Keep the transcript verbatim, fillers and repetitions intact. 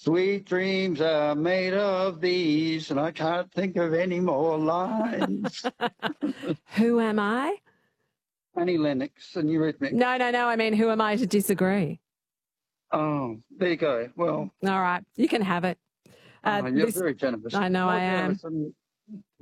Sweet dreams are made of these, and I can't think of any more lines. Who am I? Annie Lennox and Eurythmics. No, no, no. I mean, who am I to disagree? Oh, there you go. Well, all right, you can have it. Uh, oh, you're this, very generous. I know More I am. Than,